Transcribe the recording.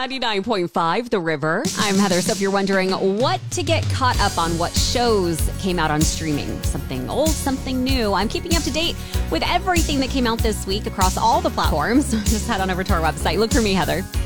99.5 The River. I'm Heather. So if you're wondering what to get caught up on, what shows came out on streaming, something old, something new, I'm keeping you up to date with everything that came out this week across all the platforms. Just head on over to our website. Look for me, Heather.